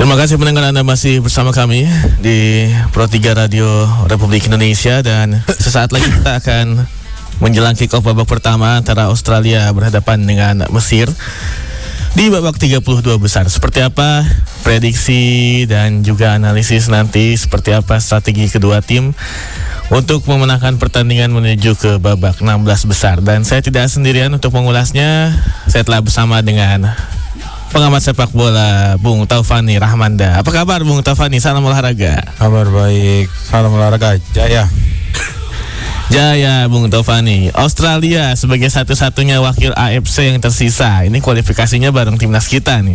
Terima kasih pendengar, Anda masih bersama kami di Pro 3 Radio Republik Indonesia, dan sesaat lagi kita akan menjelang kick off babak pertama antara Australia berhadapan dengan Mesir di babak 32 besar. Seperti apa prediksi dan juga analisis nanti, seperti apa strategi kedua tim untuk memenangkan pertandingan menuju ke babak 16 besar. Dan saya tidak sendirian untuk mengulasnya. Saya telah bersama dengan pengamat sepak bola Bung Taufani Rahmanda. Apa kabar Bung Taufani? Salam olahraga. Kabar baik. Salam olahraga. Jaya. Jaya Bung Taufani. Australia sebagai satu-satunya wakil AFC yang tersisa. Ini kualifikasinya bareng timnas kita nih.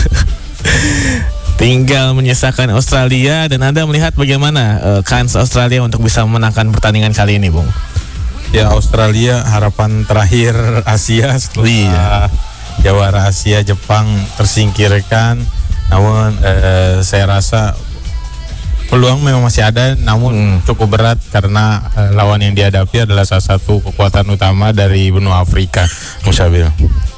Tinggal menyisakan Australia, dan Anda melihat bagaimana kans Australia untuk bisa memenangkan pertandingan kali ini, Bung? Ya, Australia harapan terakhir Asia setelah jawara Asia Jepang tersingkirkan. Namun saya rasa peluang memang masih ada, namun cukup berat karena lawan yang dihadapi adalah salah satu kekuatan utama dari benua Afrika, Musabil.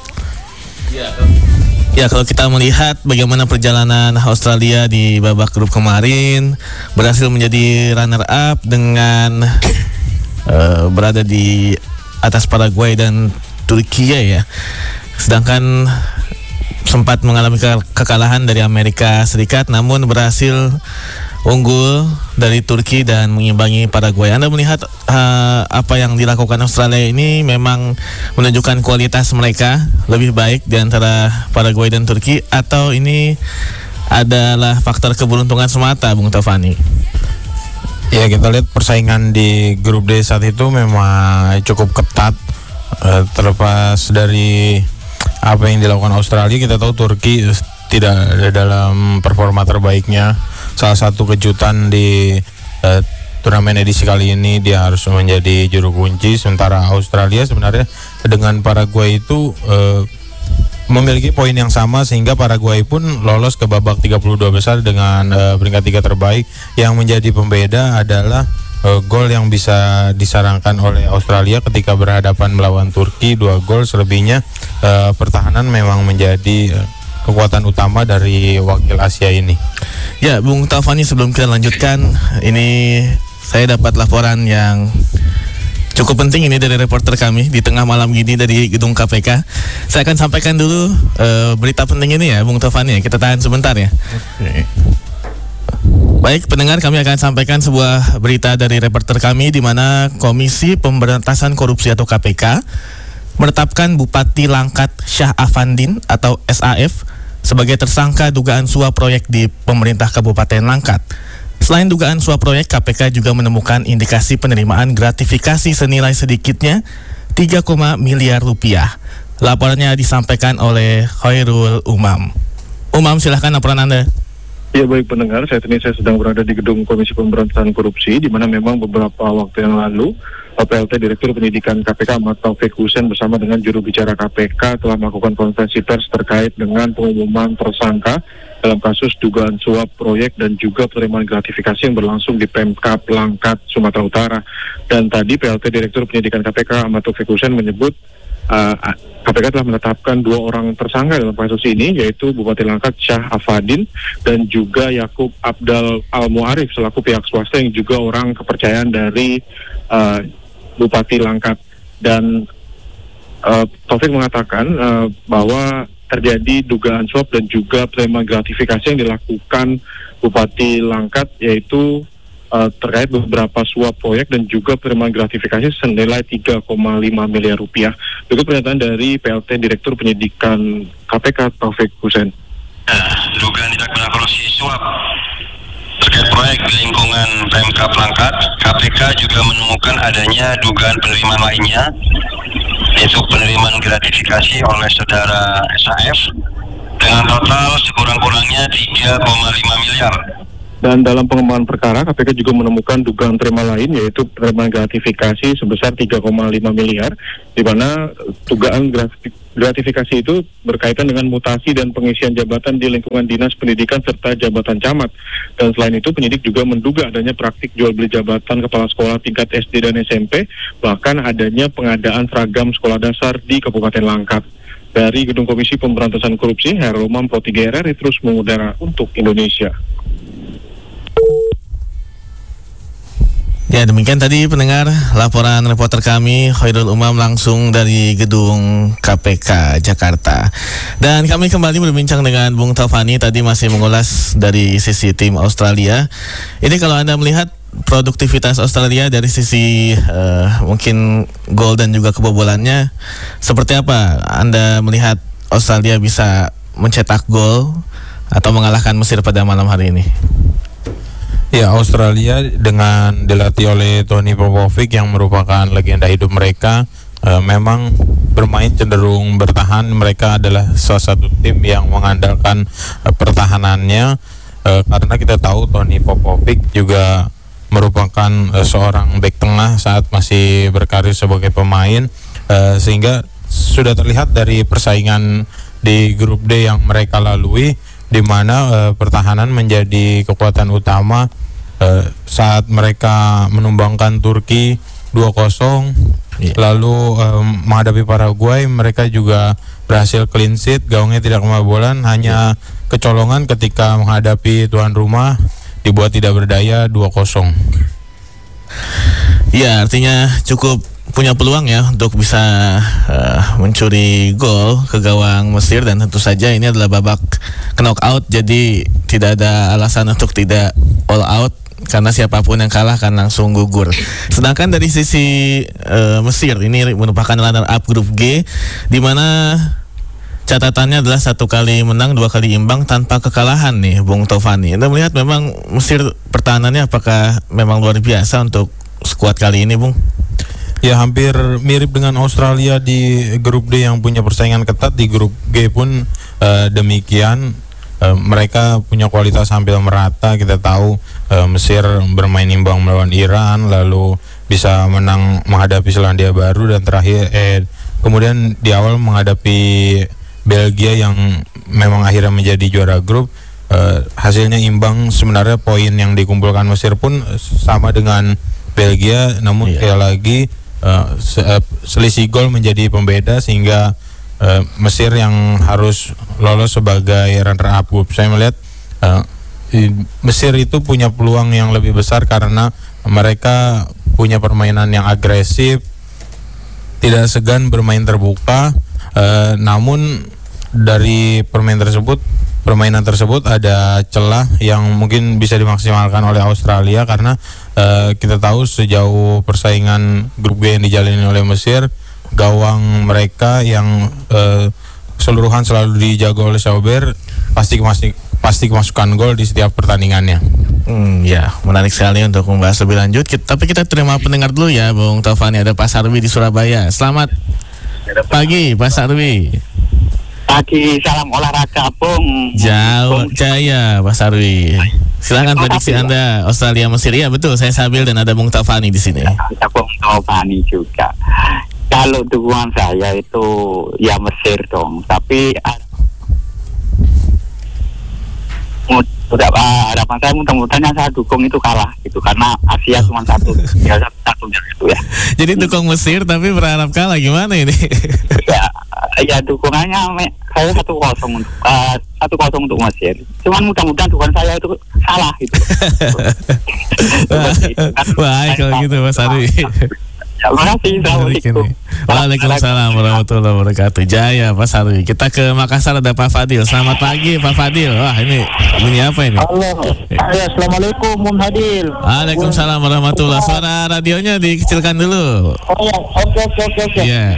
Ya, kalau kita melihat bagaimana perjalanan Australia di babak grup kemarin, berhasil menjadi runner up dengan berada di atas Paraguay dan Turkiye ya. Sedangkan sempat mengalami kekalahan dari Amerika Serikat, namun berhasil unggul dari Turki dan mengimbangi Paraguay. Anda melihat apa yang dilakukan Australia ini memang menunjukkan kualitas mereka lebih baik di antara Paraguay dan Turki, atau ini adalah faktor keberuntungan semata, Bung Taufani? Ya, kita lihat persaingan di grup D saat itu memang cukup ketat. Terlepas dari apa yang dilakukan Australia, kita tahu Turki tidak ada dalam performa terbaiknya. Salah satu kejutan di turnamen edisi kali ini, dia harus menjadi juru kunci. Sementara Australia sebenarnya dengan Paraguay itu memiliki poin yang sama, sehingga Paraguay pun lolos ke babak 32 besar dengan peringkat 3 terbaik. Yang menjadi pembeda adalah gol yang bisa disarankan oleh Australia ketika berhadapan melawan Turki, 2 gol selebihnya. Pertahanan memang menjadi kekuatan utama dari wakil Asia ini. Ya, Bung Taufani, sebelum kita lanjutkan, ini saya dapat laporan yang cukup penting ini dari reporter kami di tengah malam gini dari gedung KPK. Saya akan sampaikan dulu berita penting ini ya, Bung Taufani. Kita tahan sebentar ya. Oke. Baik pendengar, kami akan sampaikan sebuah berita dari reporter kami di mana Komisi Pemberantasan Korupsi atau KPK menetapkan Bupati Langkat Syah Afandin atau SAF sebagai tersangka dugaan suap proyek di pemerintah Kabupaten Langkat. Selain dugaan suap proyek, KPK juga menemukan indikasi penerimaan gratifikasi senilai sedikitnya 3, miliar rupiah. Laporannya disampaikan oleh Khairul Umam. Umam, silahkan laporan Anda. Ya, baik pendengar, saat ini saya sedang berada di gedung Komisi Pemberantasan Korupsi, di mana memang beberapa waktu yang lalu PLT Direktur Penyidikan KPK Ahmad Taufik Husain bersama dengan juru bicara KPK telah melakukan konferensi pers terkait dengan pengumuman tersangka dalam kasus dugaan suap proyek dan juga penerimaan gratifikasi yang berlangsung di Pemkab Langkat, Sumatera Utara. Dan tadi PLT Direktur Penyidikan KPK Ahmad Taufik Husain menyebut KPK telah menetapkan 2 orang tersangka dalam kasus ini, yaitu Bupati Langkat Syah Afandin dan juga Yakub Abdal Al-Mu'arif selaku pihak swasta yang juga orang kepercayaan dari Bupati Langkat. Dan Taufik mengatakan bahwa terjadi dugaan suap dan juga penerimaan gratifikasi yang dilakukan Bupati Langkat, yaitu terkait beberapa suap proyek dan juga penerimaan gratifikasi senilai 3,5 miliar rupiah. Berikut pernyataan dari PLT Direktur Penyidikan KPK Taufik Husain. Dugaan tindak pidana korupsi suap terkait proyek di lingkungan Pemkab Langkat, KPK juga menemukan adanya dugaan penerimaan lainnya, yaitu penerimaan gratifikasi oleh saudara SAF dengan total sekurang-kurangnya 3,5 miliar. Dan dalam pengembangan perkara, KPK juga menemukan dugaan terima lain, yaitu penerimaan gratifikasi sebesar 3,5 miliar, di mana dugaan gratifikasi itu berkaitan dengan mutasi dan pengisian jabatan di lingkungan dinas pendidikan serta jabatan camat. Dan selain itu, penyidik juga menduga adanya praktik jual beli jabatan kepala sekolah tingkat SD dan SMP, bahkan adanya pengadaan seragam sekolah dasar di Kabupaten Langkat. Dari Gedung Komisi Pemberantasan Korupsi, Hairul Umam Pro 3 RRI terus mengudara untuk Indonesia. Ya, demikian tadi pendengar laporan reporter kami Hairul Umam langsung dari gedung KPK Jakarta. Dan kami kembali berbincang dengan Bung Taufani, tadi masih mengulas dari sisi tim Australia. Ini kalau Anda melihat produktivitas Australia dari sisi mungkin gol dan juga kebobolannya, seperti apa Anda melihat Australia bisa mencetak gol atau mengalahkan Mesir pada malam hari ini? Ya, Australia dengan dilatih oleh Tony Popovic yang merupakan legenda hidup mereka, memang bermain cenderung bertahan. Mereka adalah salah satu tim yang mengandalkan pertahanannya, karena kita tahu Tony Popovic juga merupakan seorang bek tengah saat masih berkarir sebagai pemain, sehingga sudah terlihat dari persaingan di grup D yang mereka lalui, di mana pertahanan menjadi kekuatan utama. Saat mereka menumbangkan Turki 2-0, lalu menghadapi Paraguay, mereka juga berhasil clean sheet, gawangnya tidak kebobolan, hanya kecolongan ketika menghadapi tuan rumah dibuat tidak berdaya 2-0. Ya, artinya cukup punya peluang ya untuk bisa mencuri gol ke gawang Mesir, dan tentu saja ini adalah babak knockout, jadi tidak ada alasan untuk tidak all out, karena siapapun yang kalah akan langsung gugur. Sedangkan dari sisi Mesir, ini merupakan runner up grup G, di mana catatannya adalah 1 kali menang, 2 kali imbang tanpa kekalahan nih, Bung Taufani. Anda melihat memang Mesir pertahanannya apakah memang luar biasa untuk skuad kali ini, Bung? Ya, hampir mirip dengan Australia di grup D yang punya persaingan ketat. Di grup G pun demikian. Mereka punya kualitas hampir merata. Kita tahu Mesir bermain imbang melawan Iran, lalu bisa menang menghadapi Selandia Baru, dan terakhir kemudian di awal menghadapi Belgia yang memang akhirnya menjadi juara grup. Hasilnya imbang. Sebenarnya poin yang dikumpulkan Mesir pun sama dengan Belgia, namun sekali lagi selisih gol menjadi pembeda, sehingga Mesir yang harus lolos sebagai runner up group. Saya melihat Mesir itu punya peluang yang lebih besar karena mereka punya permainan yang agresif, tidak segan bermain terbuka. Namun dari permainan tersebut ada celah yang mungkin bisa dimaksimalkan oleh Australia, karena kita tahu sejauh persaingan grup G yang dijalani oleh Mesir, gawang mereka yang keseluruhan selalu dijaga oleh Sauber pasti kemasukan gol di setiap pertandingannya. Ya, menarik sekali untuk membahas lebih lanjut. Tapi kita terima pendengar dulu ya, Bung Taufani. Ada Pak Sarwi di Surabaya. Selamat pagi, Pak Sarwi. Pagi, salam olahraga, Bung. Jaya, Pak Sarwi. Silakan prediksi Anda Australia Mesir. Ya betul, saya Sabil dan ada Bung Taufani di sini. Ada Bung Taufani juga. Kalau dukungan saya itu ya Mesir dong, tapi harapan saya mudah-mudahan yang saya dukung itu kalah gitu, karena Asia cuma satu gitu ya. Jadi dukung Mesir tapi berharap kalah, gimana ini? Ya dukungannya saya 1-0 untuk Mesir. Cuman mudah-mudahan dukungan saya itu salah gitu. Baik kalau gitu, Mas Ari. Terima kasih. Assalamualaikum. Waalaikumsalam warahmatullahi wabarakatuh. Jaya, Pak Sarwi. Kita ke Makassar, ada Pak Fadil. Selamat pagi, Pak Fadil. Wah, ini bunyi apa ini? Halo. Assalamualaikum, Bung Fadil. Waalaikumsalam warahmatullahi wabarakatuh. Suara radionya dikecilkan dulu. Oh ya, oke. Iya.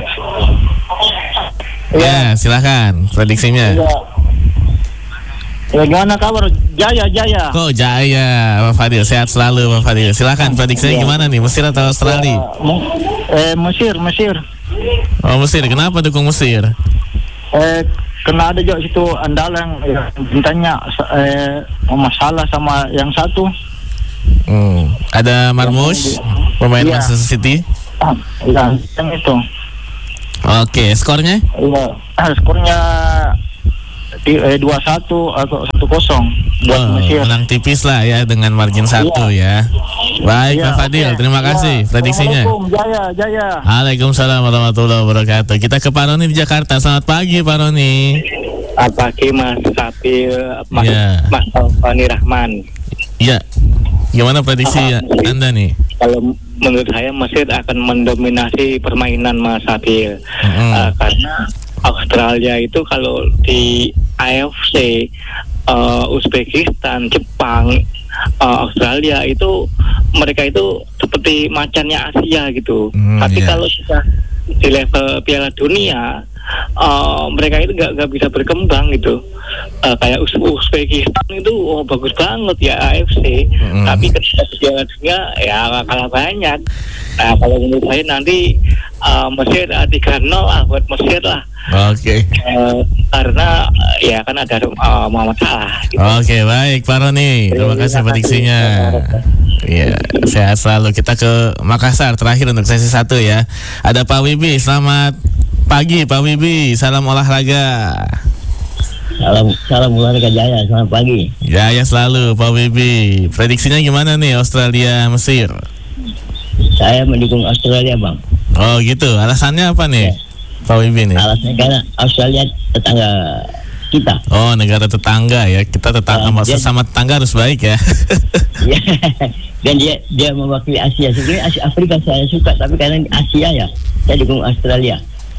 Ya, silakan prediksinya. Ya, gimana kabar? Jaya. Kok Jaya, Pak Fadil. Sehat selalu, Pak Fadil. Silakan prediksinya gimana nih? Mesir atau Australia? Mesir. Oh, Mesir. Kenapa dukung Mesir? Kena ada juga situ andalan bintangnya masalah sama yang satu. Ada Marmoush, pemain Manchester City. Ya, yang itu. Oke, skornya? Iya, skornya 2-1 atau 1-0 buat Mesir. Menang tipis lah ya dengan margin 1 ya. Baik Iya, Pak Fadil, oke. terima kasih prediksinya. Assalamualaikum, Jaya. Waalaikumsalam warahmatullahi wabarakatuh. Kita ke Pak Roni di Jakarta. Selamat pagi Pak Roni. Pagi Mas Sapil, Iya. Mas Taufani Rahman. Iya. Gimana prediksi Anda nih? Kalau menurut saya Mesir akan mendominasi permainan Mas Sapil. Karena Australia itu kalau di AFC, Uzbekistan, Jepang, Australia itu mereka itu seperti macannya Asia gitu. Tapi iya. kalau sudah di level Piala Dunia, mereka itu nggak bisa berkembang gitu. Kayak Uzbekistan itu bagus banget ya AFC, tapi ketika di Piala Dunia ya kalah banyak. Nah kalau menurut saya nanti Mesir 3-0 buat Mesir lah. Oke. Karena ya kan ada Muhammad Salah gitu. Oke, baik Pak Roni. Terima kasih prediksinya. Iya, sehat selalu. Kita ke Makassar terakhir untuk sesi 1 ya. Ada Pak Wibi. Selamat pagi Pak Wibi. Salam olahraga. Salam olahraga Jaya, selamat pagi. Jaya selalu Pak Wibi. Prediksinya gimana nih Australia Mesir? Saya mendukung Australia, Bang. Oh gitu. Alasannya apa nih? Pak Wibi nih. Alasannya karena Australia tetangga kita. Oh, negara tetangga ya. Kita tetangga, sesama tetangga harus baik ya. Iya. Dan dia mewakili Asia. Sebenarnya Afrika saya suka, tapi karena Asia ya, saya dukung Australia.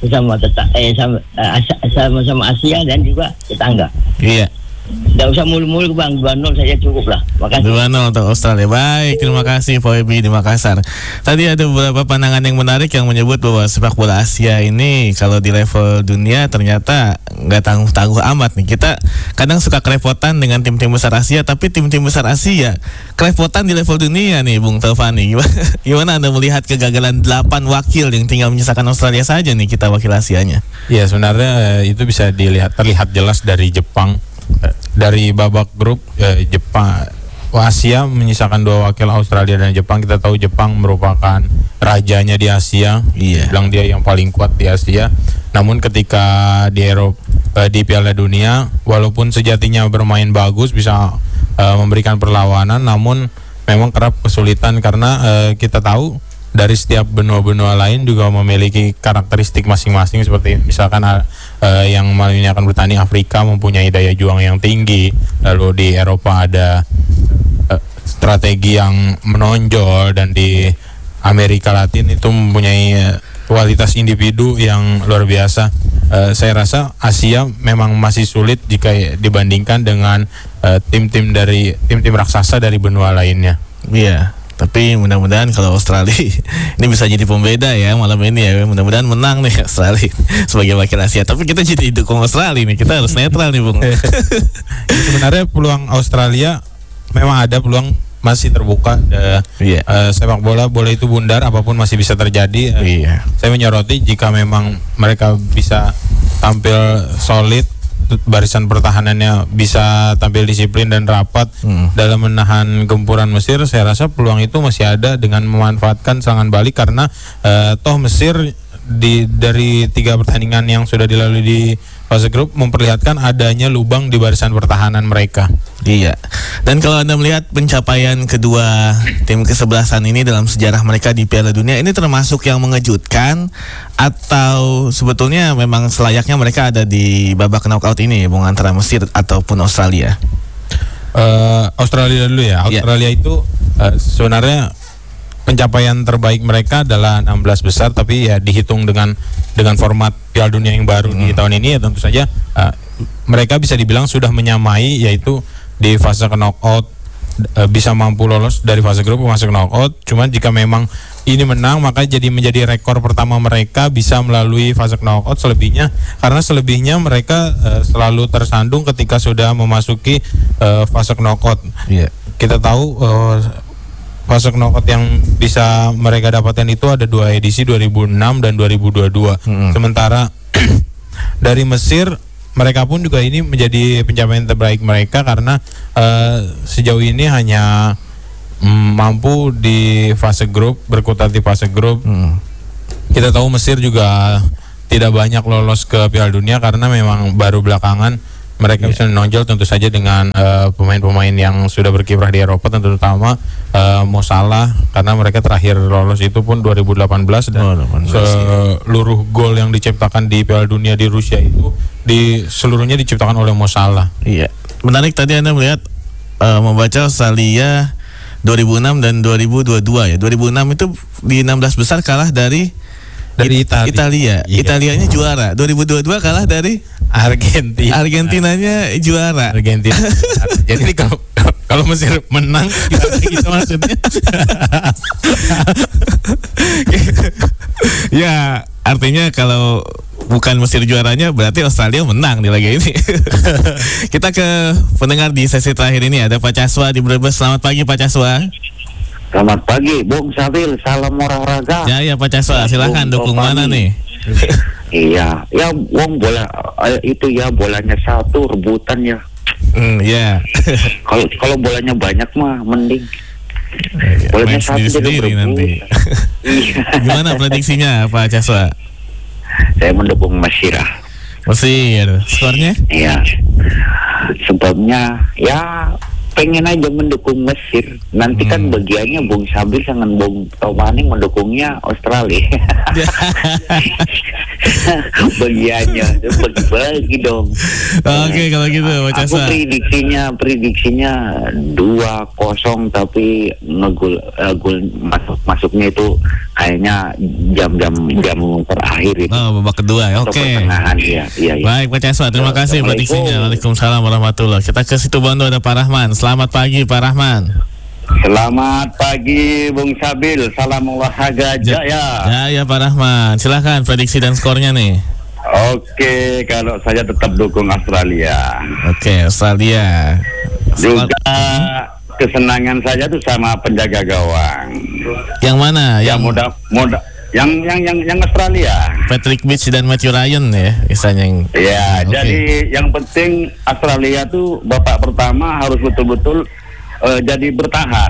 Sama Asia dan juga tetangga. Iya. Tidak usah mulu-mulu Bang, 2-0 saja cukup lah. Makasih. 2-0 untuk Australia. Baik, terima kasih Pak Wibi di Makassar. Tadi ada beberapa pandangan yang menarik yang menyebut bahwa sepak bola Asia ini kalau di level dunia ternyata nggak tangguh-tangguh amat nih. Kita kadang suka kerepotan dengan tim-tim besar Asia, tapi tim-tim besar Asia kerepotan di level dunia nih Bung Taufani. Gimana Anda melihat kegagalan 8 wakil yang tinggal menyisakan Australia saja nih kita wakil Asianya? Ya sebenarnya itu bisa terlihat jelas dari Jepang. Dari babak grup Jepang Asia menyisakan 2 wakil Australia dan Jepang. Kita tahu Jepang merupakan rajanya di Asia. Iya. Bilang dia yang paling kuat di Asia. Namun ketika di di Piala Dunia, walaupun sejatinya bermain bagus, bisa memberikan perlawanan, namun memang kerap kesulitan karena kita tahu dari setiap benua-benua lain juga memiliki karakteristik masing-masing, seperti misalkan yang akan bertanding Afrika mempunyai daya juang yang tinggi, lalu di Eropa ada strategi yang menonjol, dan di Amerika Latin itu mempunyai kualitas individu yang luar biasa. Saya rasa Asia memang masih sulit jika dibandingkan dengan tim-tim raksasa dari benua lainnya. Iya. Tapi mudah-mudahan kalau Australia ini bisa jadi pembeda ya malam ini ya. Mudah-mudahan menang nih Australia sebagai wakil Asia. Tapi kita jadi dukung Australia nih. Kita harus netral nih Bung. Sebenarnya peluang Australia memang ada, peluang masih terbuka. Sepak bola itu bundar, apapun masih bisa terjadi. Saya menyoroti jika memang mereka bisa tampil solid, barisan pertahanannya bisa tampil disiplin dan rapat dalam menahan gempuran Mesir, saya rasa peluang itu masih ada dengan memanfaatkan serangan balik, karena toh Mesir dari 3 pertandingan yang sudah dilalui di fase grup memperlihatkan adanya lubang di barisan pertahanan mereka. Iya. Dan kalau Anda melihat pencapaian kedua tim kesebelasan ini dalam sejarah mereka di Piala Dunia, ini termasuk yang mengejutkan atau sebetulnya memang selayaknya mereka ada di babak knockout ini, Bung, antara Mesir ataupun Australia? Australia dulu ya. Australia itu sebenarnya pencapaian terbaik mereka adalah 16 besar, tapi ya dihitung dengan format Piala Dunia yang baru di tahun ini, ya tentu saja mereka bisa dibilang sudah menyamai, yaitu di fase knockout bisa mampu lolos dari fase grup masuk knockout. Cuman jika memang ini menang, maka menjadi rekor pertama mereka bisa melalui fase knockout. Karena selebihnya mereka selalu tersandung ketika sudah memasuki fase knockout. Kita tahu fase knockout yang bisa mereka dapatkan itu ada 2 edisi, 2006 dan 2022. Sementara dari Mesir, mereka pun juga ini menjadi pencapaian terbaik mereka, karena sejauh ini hanya mampu di fase grup, berkutat di fase grup. Kita tahu Mesir juga tidak banyak lolos ke Piala Dunia karena memang baru belakangan mereka bisa menonjol tentu saja dengan pemain-pemain yang sudah berkiprah di Eropa, terutama Mo Salah, karena mereka terakhir lolos itu pun 2018 dan seluruh gol yang diciptakan di Piala Dunia di Rusia itu seluruhnya diciptakan oleh Mo Salah. Iya, menarik tadi Anda melihat membaca Australia 2006 dan 2022 ya. 2006 itu di 16 besar kalah dari Italia. Iya. Italianya juara. 2022 kalah dari Argentina. Argentinanya juara. Argentina. Jadi kalau Mesir menang gitu maksudnya. Ya, artinya kalau bukan Mesir juaranya berarti Australia menang di laga ini. Kita ke pendengar di sesi terakhir ini, ada Pak Caswa di Brebes. Selamat pagi Pak Caswa. Selamat pagi, Bung Sabil. Salam olahraga. Ya Pak Caswa, silahkan dukung mana nih? Iya, ya Wong bola itu ya, bolanya satu rebutan ya. Ya. Kalau bolanya banyak mah mending. Bolanya satu sendiri nanti. Gimana prediksinya Pak Caswa? Saya mendukung Mesir. Mesir, skornya? Iya. Sebabnya ya pengen aja mendukung Mesir. Nanti kan bagiannya Bung Sabil sama Bung Tomani mendukungnya Australia. Bagiannya bagi-bagi dong. Oke, kalau gitu Pak Caswa. Aku prediksinya 2-0, tapi gol masuknya itu kayaknya jam terakhir itu. Oh, babak kedua ya. Oke. Pertengahan ya. Baik Pak Caswa, terima kasih prediksinya. Waalaikumsalam warahmatullahi. Kita ke situ Bondo, ada Pak Rahman. Selamat pagi Pak Rahman. Selamat pagi Bung Sabil. Salam olahraga jaya. Ya Pak Rahman, silahkan prediksi dan skornya nih. Oke, kalau saya tetap dukung Australia. Oke, Australia. Juga kesenangan saya tuh sama penjaga gawang. Yang mana? Yang muda yang Australia. Patrick Beach dan Matthew Ryan ya, misalnya. Ya, jadi yang penting Australia tuh babak pertama harus betul-betul jadi bertahan.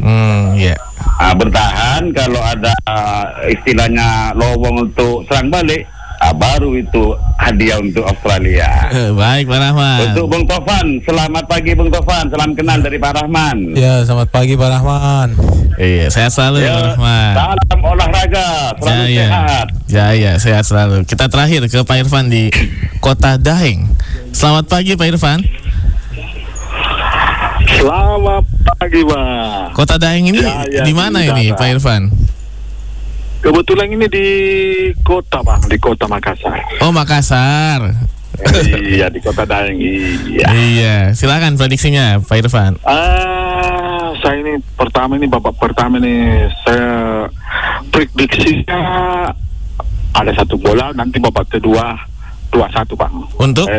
Bertahan, kalau ada istilahnya lowong untuk serang balik, baru itu hadiah untuk Australia. Baik Pak Rahman. Untuk Bung Tovan, selamat pagi Bung Tovan, salam kenal dari Pak Rahman. Ya, selamat pagi Pak Rahman. Iya, sehat selalu Pak Rahman. Salam olahraga, selalu sehat. Ya, sehat selalu. Kita terakhir ke Pak Irfan di Kota Daeng. Selamat pagi Pak Irfan. Selamat pagi Pak. Kota Daeng ini di mana ini Pak Irfan? Kebetulan ini di kota Bang, di kota Makassar. Oh, Makassar. Iya, di Kota Daeng. Iya, silakan prediksinya Pak Irfan. Saya ini babak pertama nih saya prediksinya ada satu bola, nanti babak kedua 2-1 Bang. Untuk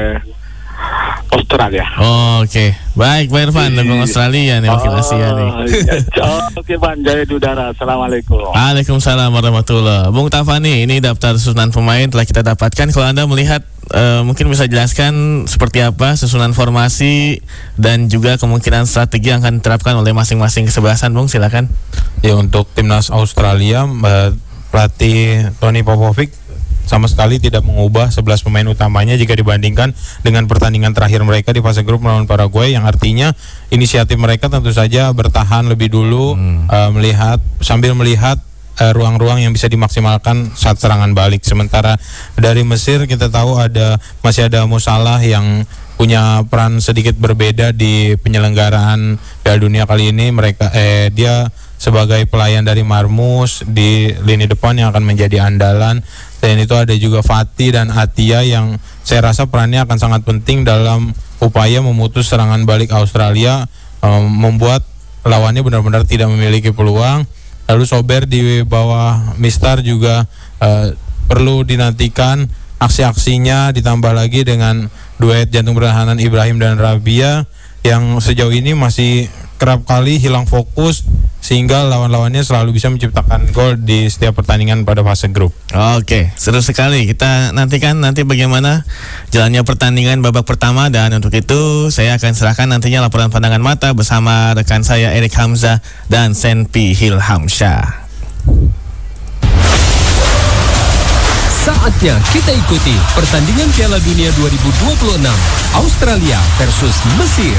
Australia. Oke. Baik Pak Irfan, dukung Australia nih, wakil Asia nih. Oke Bang, jaya di udara. Assalamualaikum. Waalaikumsalam warahmatullahi. Bung Tafani, ini daftar susunan pemain telah kita dapatkan. Kalau Anda melihat mungkin bisa jelaskan seperti apa susunan formasi dan juga kemungkinan strategi yang akan diterapkan oleh masing-masing kesebelasan, Bung, silakan. Ya, untuk timnas Australia, pelatih Tony Popovic sama sekali tidak mengubah 11 pemain utamanya jika dibandingkan dengan pertandingan terakhir mereka di fase grup melawan Paraguay, yang artinya inisiatif mereka tentu saja bertahan lebih dulu, sambil melihat ruang-ruang yang bisa dimaksimalkan saat serangan balik. Sementara dari Mesir kita tahu masih ada Mo Salah yang punya peran sedikit berbeda di penyelenggaraan Piala Dunia kali ini. Dia sebagai pelayan dari Marmus di lini depan yang akan menjadi andalan. Dan itu ada juga Fatih dan Atia yang saya rasa perannya akan sangat penting dalam upaya memutus serangan balik Australia, membuat lawannya benar-benar tidak memiliki peluang. Lalu Sober di bawah Mistar juga perlu dinantikan aksi-aksinya, ditambah lagi dengan duet jantung pertahanan Ibrahim dan Rabia yang sejauh ini masih kerap kali hilang fokus, sehingga lawan-lawannya selalu bisa menciptakan gol di setiap pertandingan pada fase grup. Oke, seru sekali. Kita nantikan bagaimana jalannya pertandingan babak pertama, dan untuk itu saya akan serahkan nantinya laporan pandangan mata bersama rekan saya Erik Hamzah dan Senpi Hilhamsyah. Saatnya kita ikuti pertandingan Piala Dunia 2026 Australia versus Mesir.